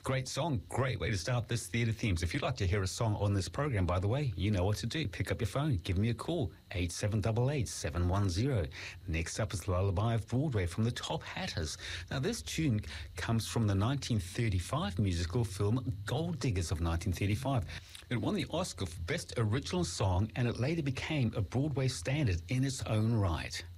Great song. Great way to start this Theatre Themes. If you'd like to hear a song on this program, by the way, you know what to do. Pick up your phone. Give me a call. 8788-710. Next up is Lullaby of Broadway from the Top Hatters. Now, this tune comes from the 1935 musical film Gold Diggers of 1935. It won the Oscar for Best Original Song, and it later became a Broadway standard in its own right.